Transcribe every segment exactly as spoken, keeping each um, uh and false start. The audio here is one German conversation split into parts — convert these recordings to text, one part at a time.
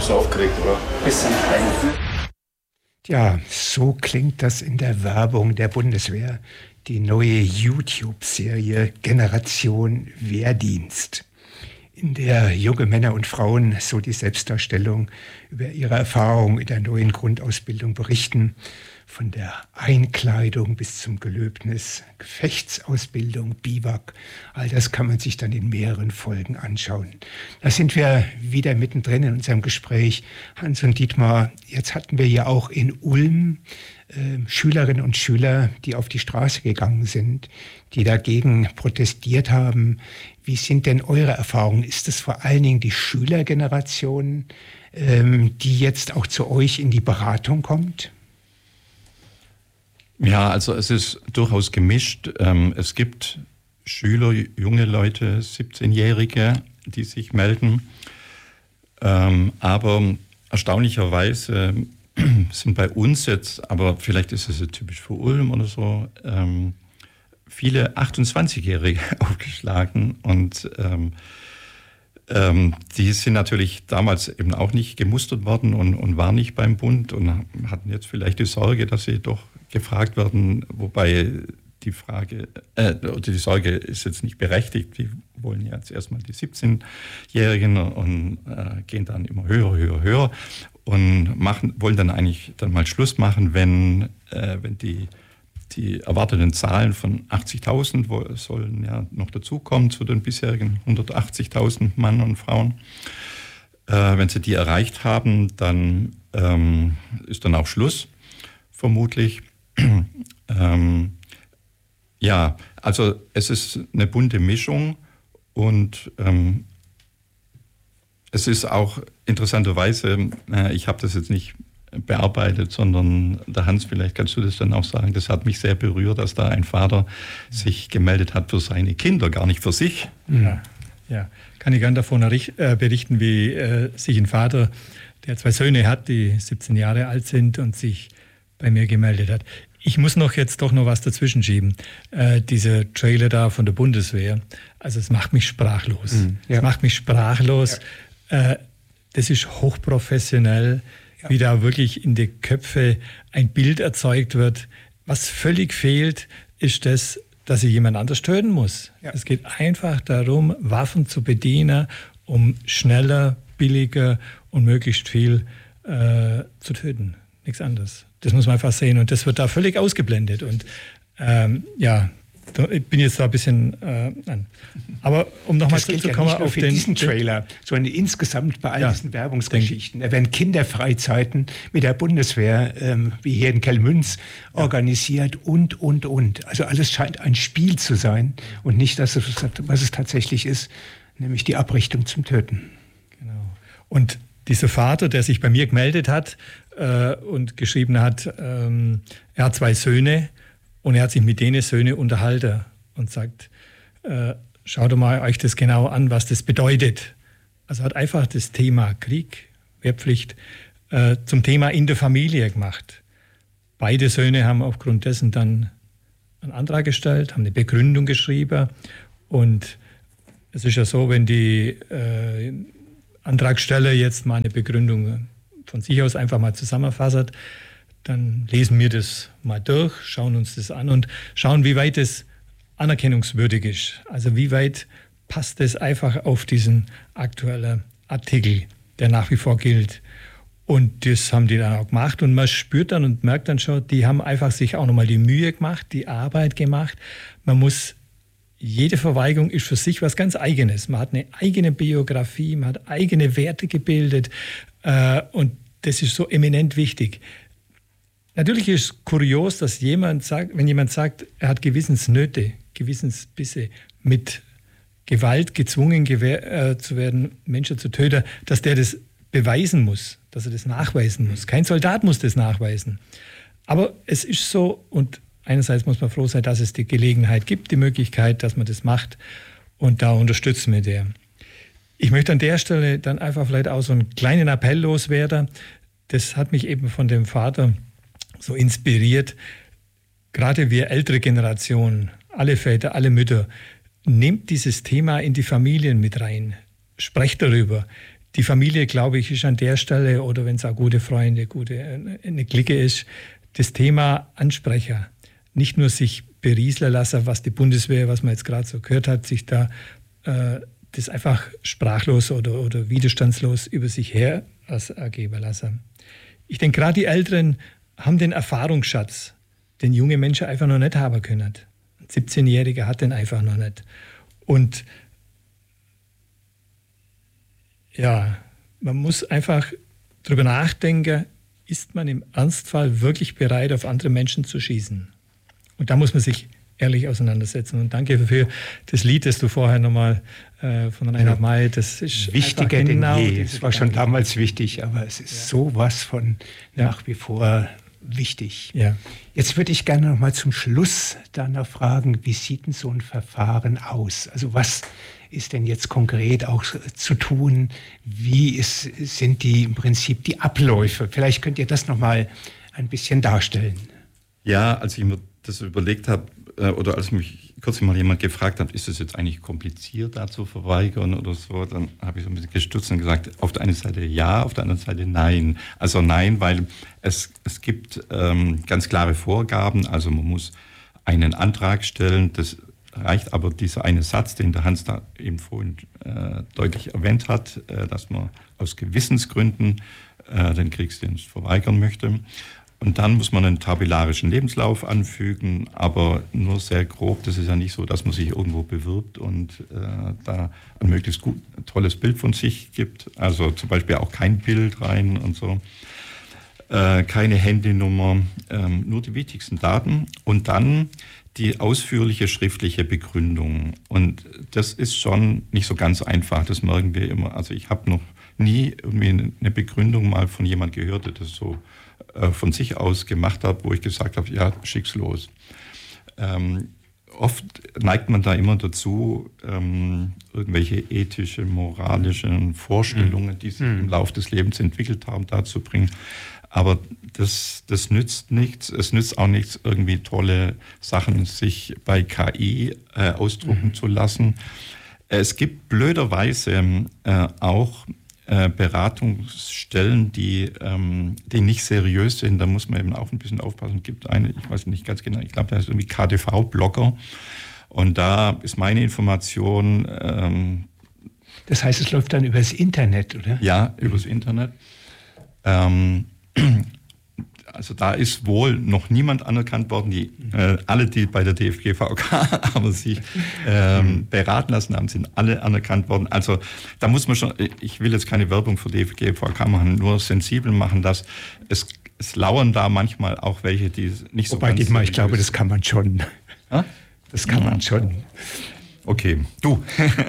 bisschen aufgeregt, oder? Bisschen streng. Ja, so klingt das in der Werbung der Bundeswehr. Die neue YouTube-Serie Generation Wehrdienst, in der junge Männer und Frauen so die Selbstdarstellung über ihre Erfahrungen in der neuen Grundausbildung berichten. Von der Einkleidung bis zum Gelöbnis, Gefechtsausbildung, Biwak, all das kann man sich dann in mehreren Folgen anschauen. Da sind wir wieder mittendrin in unserem Gespräch. Hans und Dietmar, jetzt hatten wir ja auch in Ulm äh, Schülerinnen und Schüler, die auf die Straße gegangen sind, die dagegen protestiert haben. Wie sind denn eure Erfahrungen? Ist es vor allen Dingen die Schülergeneration, ähm, die jetzt auch zu euch in die Beratung kommt? Ja, also es ist durchaus gemischt. Es gibt Schüler, junge Leute, siebzehnjährige, die sich melden. Aber erstaunlicherweise sind bei uns jetzt, aber vielleicht ist es ja typisch für Ulm oder so, viele achtundzwanzigjährige aufgeschlagen. Und die sind natürlich damals eben auch nicht gemustert worden und, und waren nicht beim Bund und hatten jetzt vielleicht die Sorge, dass sie doch gefragt werden, wobei die Frage, äh, oder die Sorge ist jetzt nicht berechtigt. Die wollen jetzt erstmal die siebzehnjährigen und äh, gehen dann immer höher, höher, höher und machen, wollen dann eigentlich dann mal Schluss machen, wenn, äh, wenn die, die erwarteten Zahlen von achtzigtausend sollen ja noch dazukommen zu den bisherigen hundertachtzigtausend Mann und Frauen. Äh, wenn sie die erreicht haben, dann ähm, ist dann auch Schluss, vermutlich. ähm, ja, also es ist eine bunte Mischung und ähm, es ist auch interessanterweise, äh, ich habe das jetzt nicht bearbeitet, sondern der Hans, vielleicht kannst du das dann auch sagen, das hat mich sehr berührt, dass da ein Vater sich gemeldet hat für seine Kinder, gar nicht für sich. Ja, ja. Kann ich gerne davon berichten, wie äh, sich ein Vater, der zwei Söhne hat, die siebzehn Jahre alt sind und sich bei mir gemeldet hat. Ich muss noch jetzt doch noch was dazwischen schieben. Äh, dieser Trailer da von der Bundeswehr, also es macht mich sprachlos. Mhm, ja. Es macht mich sprachlos. Ja. Äh, das ist hochprofessionell, ja. Wie da wirklich in die Köpfe ein Bild erzeugt wird. Was völlig fehlt, ist das, dass ich jemand anders töten muss. Ja. Es geht einfach darum, Waffen zu bedienen, um schneller, billiger und möglichst viel äh, zu töten. Nichts anderes. Das muss man einfach sehen. Und das wird da völlig ausgeblendet. Und ähm, ja, ich bin jetzt da ein bisschen äh, an. Aber um nochmal zurückzukommen ja auf für den diesen Trailer, sondern insgesamt bei all ja, diesen Werbungsgeschichten. Da werden Kinderfreizeiten mit der Bundeswehr, ähm, wie hier in Kellmünz, ja. organisiert und, und, und. Also alles scheint ein Spiel zu sein und nicht das, was es tatsächlich ist, nämlich die Abrichtung zum Töten. Genau. Und dieser Vater, der sich bei mir gemeldet hat äh, und geschrieben hat, ähm, er hat zwei Söhne und er hat sich mit denen Söhne unterhalten und sagt, äh, schaut doch mal euch das genau an, was das bedeutet. Also hat einfach das Thema Krieg, Wehrpflicht äh, zum Thema in der Familie gemacht. Beide Söhne haben aufgrund dessen dann einen Antrag gestellt, haben eine Begründung geschrieben und es ist ja so, wenn die äh, Antragsteller jetzt mal eine Begründung von sich aus einfach mal zusammenfasst, dann lesen wir das mal durch, schauen uns das an und schauen, wie weit es anerkennungswürdig ist. Also wie weit passt es einfach auf diesen aktuellen Artikel, der nach wie vor gilt. Und das haben die dann auch gemacht und man spürt dann und merkt dann schon, die haben einfach sich auch nochmal die Mühe gemacht, die Arbeit gemacht. Man muss Jede Verweigerung ist für sich was ganz Eigenes. Man hat eine eigene Biografie, man hat eigene Werte gebildet äh, und das ist so eminent wichtig. Natürlich ist es kurios, dass jemand sagt, wenn jemand sagt, er hat Gewissensnöte, Gewissensbisse, mit Gewalt gezwungen gewehr, äh, zu werden, Menschen zu töten, dass der das beweisen muss, dass er das nachweisen muss. Kein Soldat muss das nachweisen. Aber es ist so, und einerseits muss man froh sein, dass es die Gelegenheit gibt, die Möglichkeit, dass man das macht. Und da unterstützen wir der. Ich möchte an der Stelle dann einfach vielleicht auch so einen kleinen Appell loswerden. Das hat mich eben von dem Vater so inspiriert. Gerade wir ältere Generationen, alle Väter, alle Mütter, nehmt dieses Thema in die Familien mit rein. Sprecht darüber. die Familie, glaube ich, ist an der Stelle, oder wenn es auch gute Freunde, gute, eine Clique ist, das Thema Ansprecher. Nicht nur sich berieseln lassen, was die Bundeswehr, was man jetzt gerade so gehört hat, sich da äh, das einfach sprachlos oder, oder widerstandslos über sich her ergeben lassen. Ich denke, gerade die Älteren haben den Erfahrungsschatz, den junge Menschen einfach noch nicht haben können. Ein siebzehnjähriger hat den einfach noch nicht. Und ja, man muss einfach darüber nachdenken, ist man im Ernstfall wirklich bereit, auf andere Menschen zu schießen? Und da muss man sich ehrlich auseinandersetzen. Und danke für das Lied, das du vorher nochmal äh, von Reinhard May, das ist wichtiger denn genau je. Es war schon damals wichtig, aber es ist ja. sowas von ja. nach wie vor wichtig. Ja. Jetzt würde ich gerne noch mal zum Schluss danach fragen, wie sieht denn so ein Verfahren aus? Also was ist denn jetzt konkret auch zu tun? Wie ist, sind die im Prinzip die Abläufe? Vielleicht könnt ihr das noch mal ein bisschen darstellen. Ja, als ich mir das überlegt habe, oder als mich kürzlich mal jemand gefragt hat, ist es jetzt eigentlich kompliziert, da zu verweigern oder so, dann habe ich so ein bisschen gestutzt und gesagt, auf der einen Seite ja, auf der anderen Seite nein. Also nein, weil es, es gibt ähm, ganz klare Vorgaben, also man muss einen Antrag stellen, das reicht aber dieser eine Satz, den der Hans da eben vorhin äh, deutlich erwähnt hat, äh, dass man aus Gewissensgründen äh, den Kriegsdienst verweigern möchte. Und dann muss man einen tabellarischen Lebenslauf anfügen, aber nur sehr grob. Das ist ja nicht so, dass man sich irgendwo bewirbt und äh, da ein möglichst gut, tolles Bild von sich gibt. Also zum Beispiel auch kein Bild rein und so. Äh, keine Handynummer, ähm, nur die wichtigsten Daten. Und dann die ausführliche schriftliche Begründung. Und das ist schon nicht so ganz einfach. Das merken wir immer. Also ich habe noch nie irgendwie eine Begründung mal von jemand gehört, der das so von sich aus gemacht habe, wo ich gesagt habe, ja, schick's los. Ähm, oft neigt man da immer dazu, ähm, irgendwelche ethische, moralische Vorstellungen, die sich mhm. im Laufe des Lebens entwickelt haben, dazu bringen. Aber das, das nützt nichts. Es nützt auch nichts, irgendwie tolle Sachen sich bei K I äh, ausdrucken mhm. zu lassen. Es gibt blöderweise äh, auch Äh, Beratungsstellen, die, ähm, die nicht seriös sind, da muss man eben auch ein bisschen aufpassen. Es gibt eine, ich weiß nicht ganz genau, ich glaube, der heißt irgendwie K D V-Blogger. Und da ist meine Information. Ähm, das heißt, es läuft dann übers Internet, oder? Ja, übers Internet. Ähm, also da ist wohl noch niemand anerkannt worden. Die, äh, alle, die bei der D F G V K aber sich ähm, beraten lassen haben, sind alle anerkannt worden. Also da muss man schon, ich will jetzt keine Werbung für D F G V K machen, nur sensibel machen, dass es, es lauern da manchmal auch welche, die nicht so Wobei, ganz... Dietmar, ich glaube, das kann man schon. Ha? Das kann ja. man schon. Okay, du.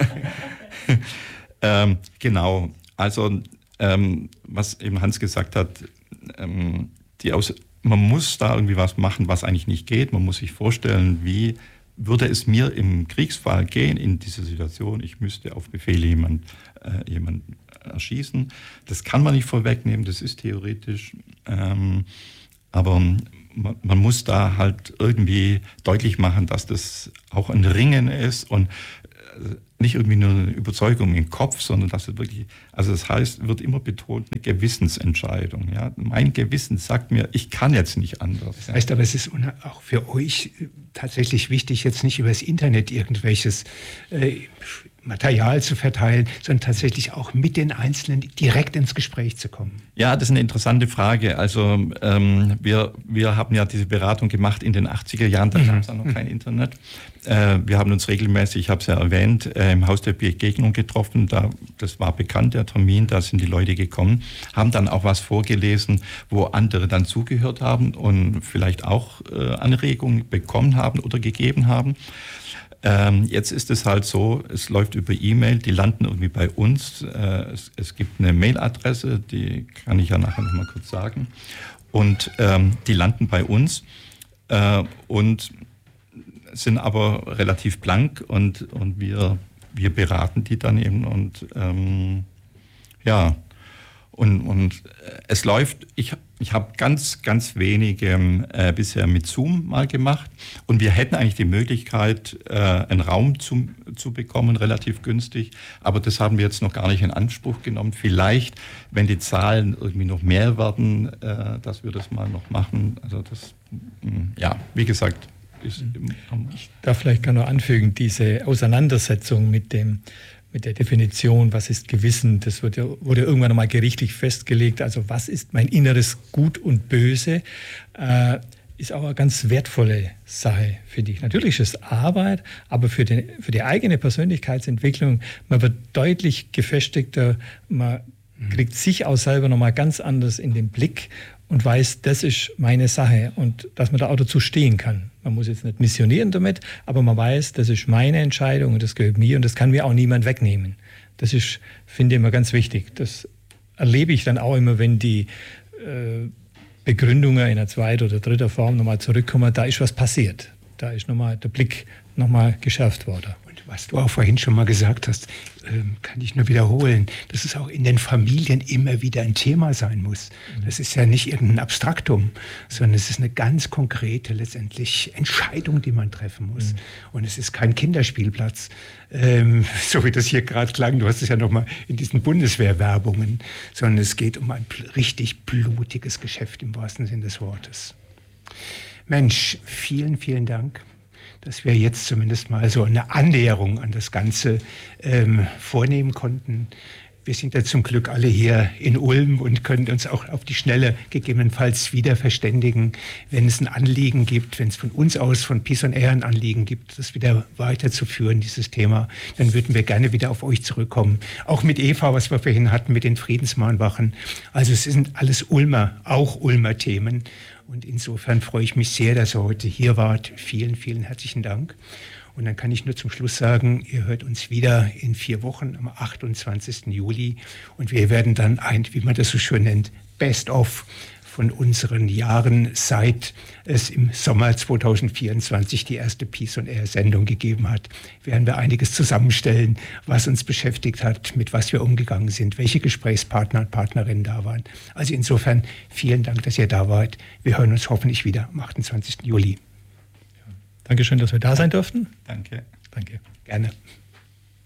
ähm, genau, also ähm, was eben Hans gesagt hat, ähm, Die aus, man muss da irgendwie was machen, was eigentlich nicht geht. Man muss sich vorstellen, wie würde es mir im Kriegsfall gehen in dieser Situation. Ich müsste auf Befehl jemand, äh, jemanden erschießen. Das kann man nicht vorwegnehmen, das ist theoretisch. Ähm, aber man, man muss da halt irgendwie deutlich machen, dass das auch ein Ringen ist und nicht irgendwie nur eine Überzeugung im Kopf, sondern dass es wirklich, also das heißt, wird immer betont, eine Gewissensentscheidung. Ja? Mein Gewissen sagt mir, ich kann jetzt nicht anders. Das heißt aber, es ist auch für euch tatsächlich wichtig, jetzt nicht übers Internet irgendwelches äh, Material zu verteilen, sondern tatsächlich auch mit den Einzelnen direkt ins Gespräch zu kommen. Ja, das ist eine interessante Frage. Also ähm, wir, wir haben ja diese Beratung gemacht in den achtziger Jahren, da mhm. gab es auch noch kein Internet. Äh, wir haben uns regelmäßig, ich habe es ja erwähnt, äh, im Haus der Begegnung getroffen. Da, das war bekannt, der Termin, da sind die Leute gekommen, haben dann auch was vorgelesen, wo andere dann zugehört haben und vielleicht auch äh, Anregungen bekommen haben oder gegeben haben. Ähm, jetzt ist es halt so, es läuft über E-Mail, die landen irgendwie bei uns. Äh, es, es gibt eine Mailadresse, die kann ich ja nachher noch mal kurz sagen. Und ähm, die landen bei uns äh, und sind aber relativ blank und, und wir, wir beraten die dann eben und ähm, ja. Und, und es läuft, ich, ich habe ganz, ganz wenige äh, bisher mit Zoom mal gemacht. Und wir hätten eigentlich die Möglichkeit, äh, einen Raum zu, zu bekommen, relativ günstig. Aber das haben wir jetzt noch gar nicht in Anspruch genommen. Vielleicht, wenn die Zahlen irgendwie noch mehr werden, äh, dass wir das mal noch machen. Also das, mh, ja, wie gesagt, ist im, ich darf vielleicht gar noch anfügen, diese Auseinandersetzung mit dem mit der Definition, was ist Gewissen, das wird ja, wurde irgendwann einmal gerichtlich festgelegt. Also was ist mein inneres Gut und Böse, äh, ist auch eine ganz wertvolle Sache für dich. Natürlich ist es Arbeit, aber für, den, für die eigene Persönlichkeitsentwicklung, man wird deutlich gefestigter, man kriegt sich auch selber nochmal ganz anders in den Blick und weiß, das ist meine Sache und dass man da auch dazu stehen kann. Man muss jetzt nicht missionieren damit, aber man weiß, das ist meine Entscheidung und das gehört mir und das kann mir auch niemand wegnehmen. Das ist, finde ich, immer ganz wichtig. Das erlebe ich dann auch immer, wenn die äh, Begründungen in einer zweiten oder dritten Form nochmal zurückkommen, da ist was passiert. Da ist nochmal der Blick nochmal geschärft worden. Was du auch vorhin schon mal gesagt hast, kann ich nur wiederholen, dass es auch in den Familien immer wieder ein Thema sein muss. Das ist ja nicht irgendein Abstraktum, sondern es ist eine ganz konkrete, letztendlich Entscheidung, die man treffen muss. Mhm. Und es ist kein Kinderspielplatz, ähm, so wie das hier gerade klang. Du hast es ja noch mal in diesen Bundeswehrwerbungen, sondern es geht um ein richtig blutiges Geschäft im wahrsten Sinne des Wortes. Mensch, vielen, vielen Dank, dass wir jetzt zumindest mal so eine Annäherung an das Ganze ähm, vornehmen konnten. Wir sind ja zum Glück alle hier in Ulm und können uns auch auf die Schnelle gegebenenfalls wieder verständigen, wenn es ein Anliegen gibt, wenn es von uns aus, von Peace on Air ein Anliegen gibt, das wieder weiterzuführen, dieses Thema, dann würden wir gerne wieder auf euch zurückkommen. Auch mit Eva, was wir vorhin hatten, mit den Friedensmahnwachen. Also es sind alles Ulmer, auch Ulmer Themen. Und insofern freue ich mich sehr, dass ihr heute hier wart. Vielen, vielen herzlichen Dank. Und dann kann ich nur zum Schluss sagen, ihr hört uns wieder in vier Wochen am achtundzwanzigsten Juli. Und wir werden dann ein, wie man das so schön nennt, Best-of von unseren Jahren, seit es im Sommer zweitausendvierundzwanzig die erste Peace on Air Sendung gegeben hat, werden wir einiges zusammenstellen, was uns beschäftigt hat, mit was wir umgegangen sind, welche Gesprächspartner und Partnerinnen da waren. Also insofern vielen Dank, dass ihr da wart. Wir hören uns hoffentlich wieder am achtundzwanzigsten Juli. Dankeschön, dass wir da sein durften. Danke. Danke. Gerne.